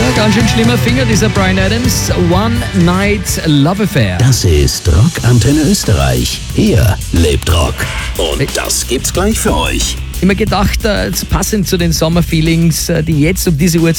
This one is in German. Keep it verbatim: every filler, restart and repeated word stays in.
ganz schön schlimmer Finger, dieser Bryan Adams. One Night Love Affair. Das ist Rock Antenne Österreich. Hier lebt Rock. Und das gibt's gleich für euch. Immer gedacht, äh, passend zu den Sommerfeelings, äh, die jetzt um diese Uhrzeit